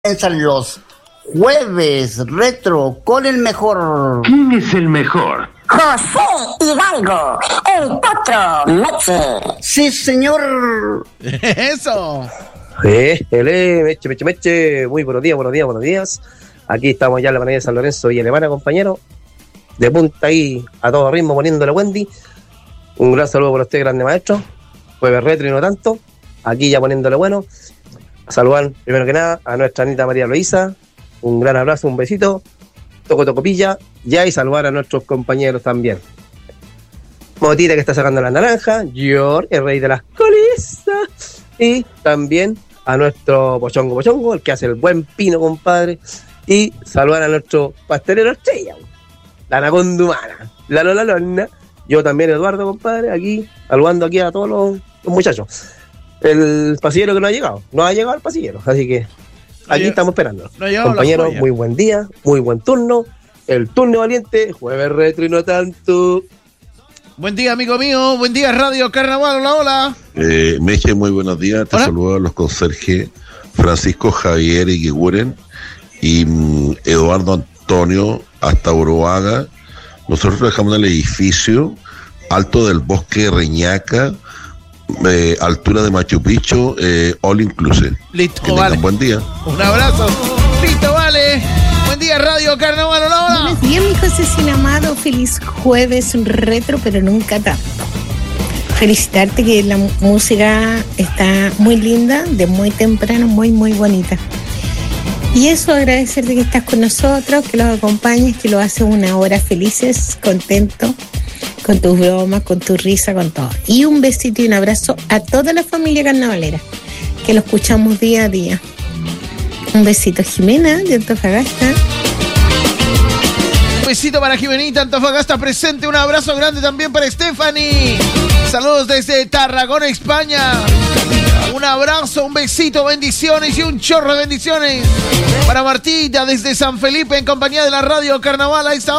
Comienzan los jueves retro con el mejor. ¿Quién es el mejor? José Hidalgo, el Potro Meche. Sí, señor. Eso. Meche. Muy buenos días. Aquí estamos ya en la panadería de San Lorenzo y Alemana, compañero. De punta ahí, a todo ritmo, poniéndole Wendy. Un gran saludo por usted, grande maestro. Jueves retro y no tanto. Aquí ya poniéndole bueno. Saludar primero que nada a nuestra Anita María Loíza. Un gran abrazo, un besito. Tocopilla. Ya, y saludar a nuestros compañeros también. Motita, que está sacando la naranja. George, el rey de las colisas. Y también a nuestro Pochongo, el que hace el buen pino, compadre. Y saludar a nuestro pastelero estrella, la anaconda humana, la Lona. Yo también, Eduardo, compadre, aquí, saludando aquí a todos los muchachos. El pasillero que no ha llegado el pasillero, así que aquí estamos esperando. Compañeros, muy buen día, muy buen turno, el turno valiente, jueves retro y no tanto. Buen día, amigo mío, buen día, Radio Carnaval, hola. Meche, muy buenos días, te saludo a los conserjes Francisco, Javier y Guiguren y Eduardo Antonio hasta Uruaga. Nosotros trabajamos en el edificio alto del Bosque de Reñaca, altura de Machu Picchu, all inclusive. Listo, que vale. Buen día. Un abrazo. Listo, vale. Buen día, Radio Carnaval, hola. Buenos días, mi José amado. Feliz jueves retro, pero nunca tanto. Felicitarte que la música está muy linda, de muy temprano, muy, muy bonita. Y eso, agradecerte que estás con nosotros, que los acompañes, que lo haces una hora felices, contentos, con tus bromas, con tu risa, con todo. Y un besito y un abrazo a toda la familia carnavalera, que lo escuchamos día a día. Un besito, Jimena, de Antofagasta. Un besito para Jimenita, Antofagasta presente. Un abrazo grande también para Stephanie. Saludos desde Tarragona, España. Un abrazo, un besito, bendiciones y un chorro de bendiciones para Martita desde San Felipe en compañía de la Radio Carnaval a esta hora.